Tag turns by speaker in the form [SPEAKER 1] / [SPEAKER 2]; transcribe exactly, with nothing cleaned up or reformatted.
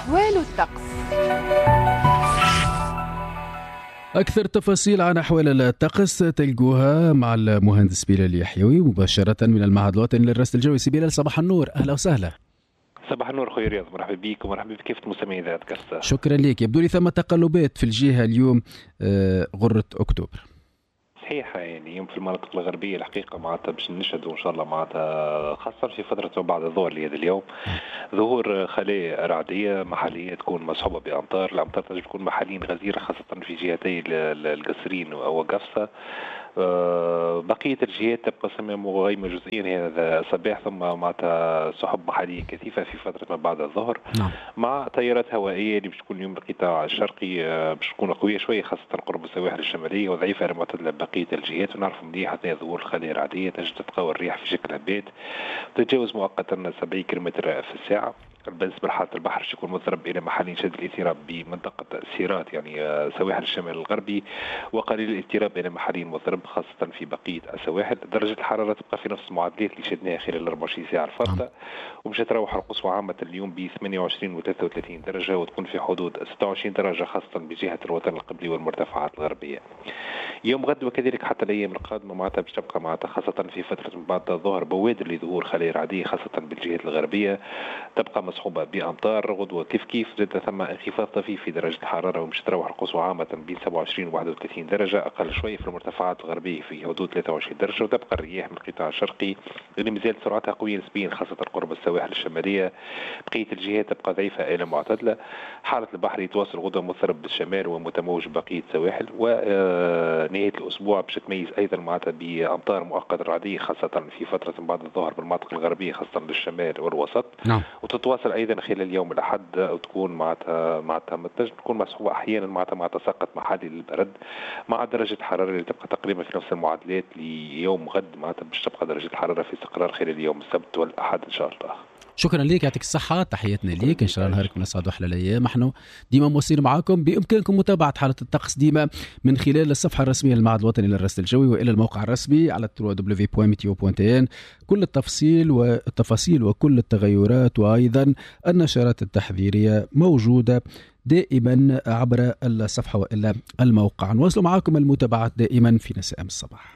[SPEAKER 1] أحوال الطقس.
[SPEAKER 2] أكثر تفاصيل عن أحوال الطقس تلقوها مع المهندس بلال يحيوي مباشرة من المعهد الوطني للرصد الجوي. سي بلال صباح النور، أهلا وسهلا.
[SPEAKER 3] صباح النور خويا رياض، مرحبا بك ومرحبا بكافة مستمعي إذاعة كاستا.
[SPEAKER 2] شكرا لك. يبدو لي ثم تقلبات في الجهة اليوم غرة أكتوبر.
[SPEAKER 3] صحيح، يعني اليوم في المناطق الغربية الحقيقة معناتها باش نشهدوا إن شاء الله معناتها خاصة في فترة بعد الظهر لهذا اليوم ظهور خلايا رعدية محلية تكون مصحوبة بأمطار. الأمطار تجب تكون محليا غزيرة خاصة في جهتي القصرين وقفصة. بقية الجهات تبقى سماء مغيمة جزئيا هذا الصباح، ثم معناتها سحب محلية كثيفة في فترة ما بعد الظهر
[SPEAKER 2] نعم.
[SPEAKER 3] مع تيارات هوائية اللي باش تكون اليوم بالقطاع الشرقي باش تكون قوية شوية خاصة قرب السواحل الشمالية وضعيفة على معتدلة بقية الجهات. ونعرف مليح أثناء ظهور الخلايا الرعدية تجد تتقوى الرياح في شكل هبات تتجاوز مؤقتا سبعين كيلومتر في الساعة. بالنسبة لحالة البحر يكون مضطرب إلى محل شديد الاضطراب بمنطقة سيرات يعني سواحل الشمال الغربي، وقليل الاضطراب إلى محل مضطرب خاصة في بقية السواحل. درجة الحرارة تبقى في نفس المعدلات اللي شدناها خلال أربعة وعشرين ساعة الفارطة، ومش تروح القصوى عامة اليوم ب ثمانية وعشرين و ثلاثة وثلاثين درجة وتكون في حدود ستة وعشرين درجة خاصة بجهة الوطن القبلي والمرتفعات الغربية. يوم غد وكذلك حتى الأيام القادمة معناتها باش تبقى معناتها خاصة في فترة بعد الظهر بوادر لظهور خلايا رعدية خاصة بالجهات الغربية تبقى مصحوبة بأمطار. غدوة كيف كيف زاد ثم انخفاض طفيف في درجة الحرارة ومش تروح القصوى عامة بين سبعة وعشرين و واحد وثلاثين درجة، أقل شوية في المرتفعات الغربية في حدود ثلاثة وعشرين درجة. وتبقى الرياح من القطاع الشرقي اللي مازالت سرعتها قوية نسبيا خاصة قرب السواحل الشمالية. بقية الجهات تبقى ضعيفة إلى معتدلة. حالة البحر يتواصل غدوة مضطرب بالشمال ومتموج بقية السواحل. ونهاية الأسبوع باش تميز أيضا معناتها بأمطار مؤقتة رعدية خاصة في فترة بعد الظهر بالمناطق الغربية خاصة بالشمال والوسط.
[SPEAKER 2] نعم.
[SPEAKER 3] وتتواصل أيضا خلال اليوم الأحد وتكون معناتها معناتها تكون مسحوبة أحيانا معناتها مع تساقط محلي للبرد مع درجة الحرارة اللي تبقى تقريبا في نفس المعدلات ليوم غد معناتها باش تبقى درجة الحرارة في استقرار خلال اليوم السبت والأحد إن شاء الله.
[SPEAKER 2] شكرا لك، يعطيك الصحة، تحياتنا ليك، إن شاء الله نهاركم أسعد وأحلى الأيام. نحن ديما موصلين معاكم، بإمكانكم متابعة حالة الطقس ديما من خلال الصفحة الرسمية للمعهد الوطني للرصد الجوي وإلى الموقع الرسمي على دبليو دبليو دبليو دوت ميتيو دوت إن. كل التفاصيل والتفاصيل وكل التغيرات وأيضا النشرات التحذيرية موجودة دائما عبر الصفحة وإلى الموقع. نواصل معاكم المتابعة دائما في نسائم الصباح.